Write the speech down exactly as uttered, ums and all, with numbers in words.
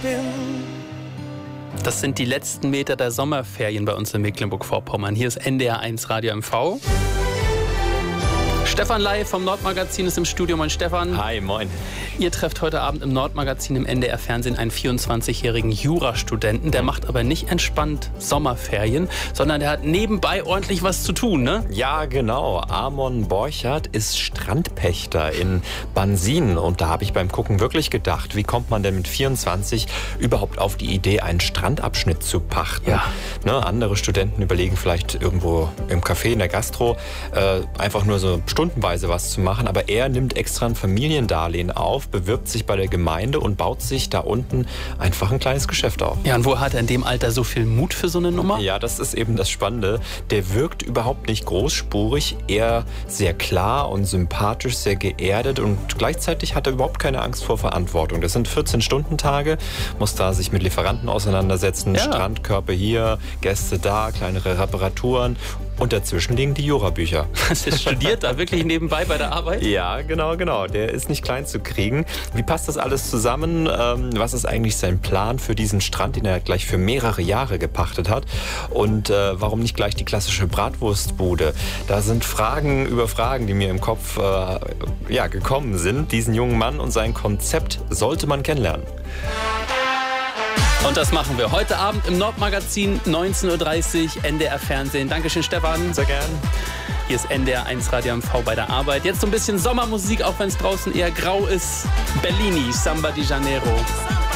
Das sind die letzten Meter der Sommerferien bei uns in Mecklenburg-Vorpommern. Hier ist N D R eins Radio M V. Stefan Ley vom Nordmagazin ist im Studio. Moin Stefan. Hi, moin. Ihr trefft heute Abend im Nordmagazin im N D R-Fernsehen einen vierundzwanzigjährigen Jurastudenten. Der macht aber nicht entspannt Sommerferien, sondern der hat nebenbei ordentlich was zu tun, ne? Ja, genau. Amon Borchardt ist Strandpächter in Bansin. Und da habe ich beim Gucken wirklich gedacht, wie kommt man denn mit vierundzwanzig überhaupt auf die Idee, einen Strandabschnitt zu pachten? Ja. Ne, andere Studenten überlegen vielleicht irgendwo im Café, in der Gastro, äh, einfach nur so stundenweise was zu machen. Aber er nimmt extra ein Familiendarlehen auf, bewirbt sich bei der Gemeinde und baut sich da unten einfach ein kleines Geschäft auf. Ja, und wo hat er in dem Alter so viel Mut für so eine Nummer? Ja, das ist eben das Spannende. Der wirkt überhaupt nicht großspurig, eher sehr klar und sympathisch, sehr geerdet und gleichzeitig hat er überhaupt keine Angst vor Verantwortung. Das sind vierzehn-Stunden-Tage, muss da sich mit Lieferanten auseinandersetzen, Ja. Strandkörper hier, Gäste da, kleinere Reparaturen. Und dazwischen liegen die Jurabücher. Das ist studiert da wirklich nebenbei bei der Arbeit? Ja, genau, genau. Der ist nicht klein zu kriegen. Wie passt das alles zusammen? Ähm, was ist eigentlich sein Plan für diesen Strand, den er gleich für mehrere Jahre gepachtet hat? Und äh, warum nicht gleich die klassische Bratwurstbude? Da sind Fragen über Fragen, die mir im Kopf äh, ja, gekommen sind. Diesen jungen Mann und sein Konzept sollte man kennenlernen. Und das machen wir heute Abend im Nordmagazin, neunzehn Uhr dreißig, N D R-Fernsehen. Dankeschön, Stefan. Sehr gern. Hier ist N D R eins Radio M V bei der Arbeit. Jetzt so ein bisschen Sommermusik, auch wenn es draußen eher grau ist. Bellini, Samba di Janeiro.